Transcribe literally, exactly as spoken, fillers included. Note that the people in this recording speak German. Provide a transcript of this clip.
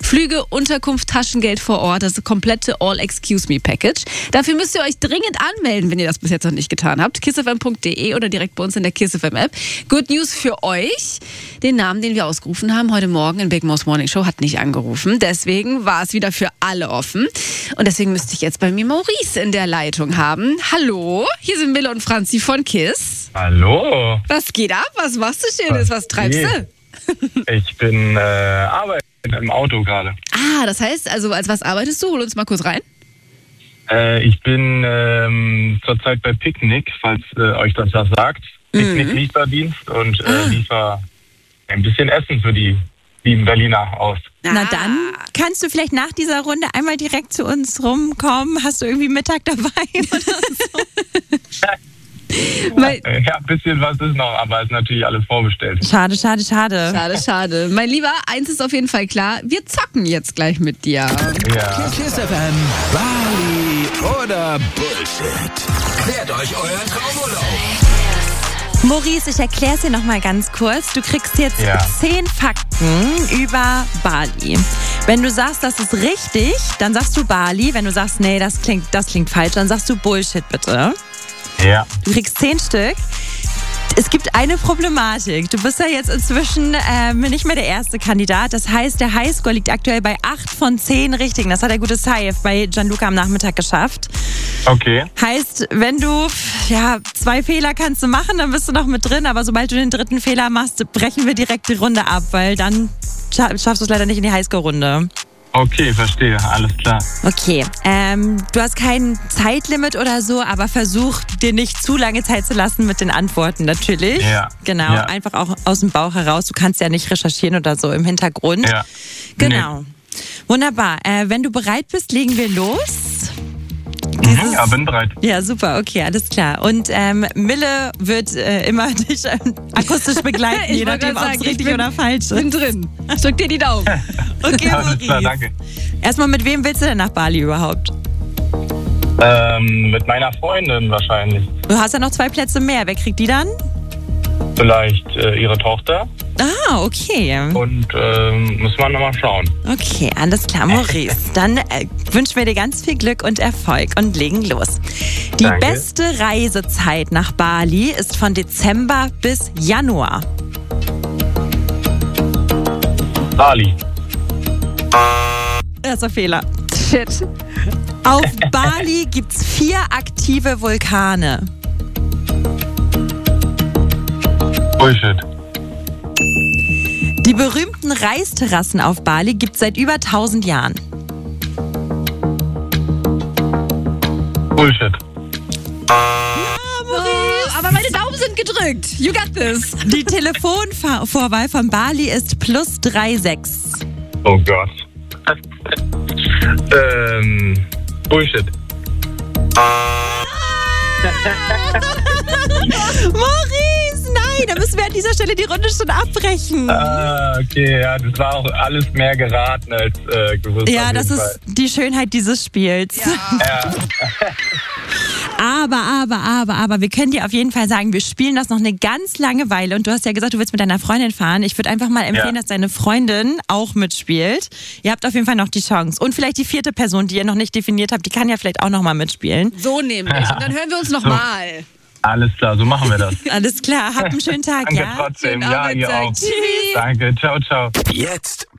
Flüge, Unterkunft, Taschengeld vor Ort, das komplette All-Excuse-Me-Package. Dafür müsst ihr euch dringend anmelden, wenn ihr das bis jetzt noch nicht getan habt. kissfm punkt de oder direkt bei uns in der KissFM-App. Good News für euch. Den Namen, den wir ausgerufen haben heute Morgen in Big Mo's Morning Show, hat nicht angerufen. Deswegen war es wieder für alle offen. Und deswegen müsste ich jetzt bei mir Maurice in der Leitung haben. Hallo, hier sind Mille und Franzi von KISS. Hallo. Was geht ab? Was machst du Schönes? Was treibst du? Ich bin äh, arbeiten im Auto gerade. Ah, das heißt, also als was arbeitest du? Hol uns mal kurz rein. Äh, ich bin ähm, zurzeit bei Picknick, falls äh, euch das was sagt. Picknick-Lieferdienst und äh, Ah. liefer ein bisschen Essen für die lieben Berliner aus. Na Ah. dann kannst du vielleicht nach dieser Runde einmal direkt zu uns rumkommen. Hast du irgendwie Mittag dabei oder so? Weil, Äh, ja, ein bisschen was ist noch, aber ist natürlich alles vorbestellt. Schade, schade, schade. schade, schade. Mein Lieber, eins ist auf jeden Fall klar. Wir zocken jetzt gleich mit dir. Ja. KissFM, Bali oder Bullshit? Klärt euch euren Traumurlaub. Maurice, ich erkläre es dir nochmal ganz kurz. Du kriegst jetzt Ja. zehn Fakten über Bali. Wenn du sagst, das ist richtig, dann sagst du Bali. Wenn du sagst, nee, das klingt, das klingt falsch, dann sagst du Bullshit bitte. Ja. Du kriegst zehn Stück. Es gibt eine Problematik. Du bist ja jetzt inzwischen ähm, nicht mehr der erste Kandidat. Das heißt, der Highscore liegt aktuell bei acht von zehn Richtigen. Das hat der gute Saif bei Gianluca am Nachmittag geschafft. Okay. Heißt, wenn du, ja, zwei Fehler kannst du machen, dann bist du noch mit drin. Aber sobald du den dritten Fehler machst, brechen wir direkt die Runde ab, weil dann scha- schaffst du es leider nicht in die Highscore-Runde. Okay, verstehe. Alles klar. Okay, ähm, du hast kein Zeitlimit oder so, aber versuch dir nicht zu lange Zeit zu lassen mit den Antworten natürlich. Ja. Genau, Ja. einfach auch aus dem Bauch heraus. Du kannst ja nicht recherchieren oder so im Hintergrund. Ja. Genau. Wunderbar. Äh, wenn du bereit bist, legen wir los. Mhm, ja, bin bereit. Ja, super, okay, alles klar. Und ähm, Mille wird äh, immer dich äh, akustisch begleiten, Ich je wollte nachdem, ob gerade es sagen, ich richtig bin- oder falsch Bin ist. drin. Ich drück dir die Daumen. Okay, Alles klar, Maurice. danke. Erstmal, mit wem willst du denn nach Bali überhaupt? Ähm, mit meiner Freundin wahrscheinlich. Du hast ja noch zwei Plätze mehr. Wer kriegt die dann? Vielleicht äh, ihre Tochter. Ah, okay. Und ähm, muss man nochmal schauen. Okay, alles klar, Maurice. Dann äh, wünschen wir dir ganz viel Glück und Erfolg und legen los. Die Danke. beste Reisezeit nach Bali ist von Dezember bis Januar. Bali. Erster Fehler. Shit. Auf Bali gibt's vier aktive Vulkane. Bullshit. Die berühmten Reisterrassen auf Bali gibt's seit über tausend Jahren. Bullshit. Oh, aber meine Daumen sind gedrückt. You got this. Die Telefonvorwahl von Bali ist plus drei sechs. Oh Gott. ähm, Bullshit. Maurice, nein, da müssen wir an dieser Stelle die Runde schon abbrechen. Ah, okay, ja, das war auch alles mehr geraten als äh, gewusst. Ja, auf das jeden ist die Schönheit dieses Spiels. Fall. Ja. Aber, aber, aber, aber, wir können dir auf jeden Fall sagen, wir spielen das noch eine ganz lange Weile. Und du hast ja gesagt, du willst mit deiner Freundin fahren. Ich würde einfach mal empfehlen, Ja. dass deine Freundin auch mitspielt. Ihr habt auf jeden Fall noch die Chance. Und vielleicht die vierte Person, die ihr noch nicht definiert habt, die kann ja vielleicht auch noch mal mitspielen. So nämlich. Und dann hören wir uns nochmal. Alles klar, so machen wir das. Alles klar, habt einen schönen Tag, Danke ja? trotzdem. Schönen Ja, ihr Arbeitstag. auch. Tschüss. Danke, ciao, ciao. Jetzt